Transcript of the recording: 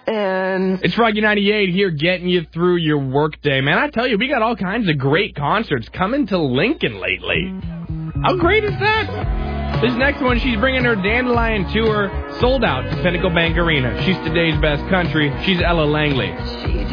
It's Froggy 98 here getting you through your workday. Man, I tell you, we got all kinds of great concerts coming to Lincoln lately. How great is that? This next one, she's bringing her Dandelion Tour sold out to Pinnacle Bank Arena. She's today's best country. She's Ella Langley.